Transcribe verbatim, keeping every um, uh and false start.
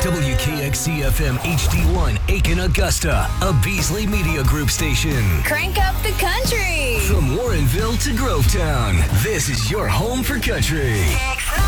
W K X C F M H D one, Aiken, Augusta, a Beasley Media Group station. Crank up the country. From Warrenville to Grovetown, this is your home for country.